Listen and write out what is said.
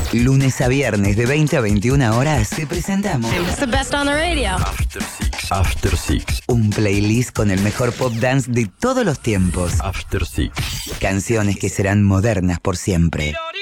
Lunes a viernes de 20 a 21 horas te presentamos It's the best on the radio. After Six. un playlist con el mejor pop dance de todos los tiempos. After Six. Canciones que serán modernas por siempre.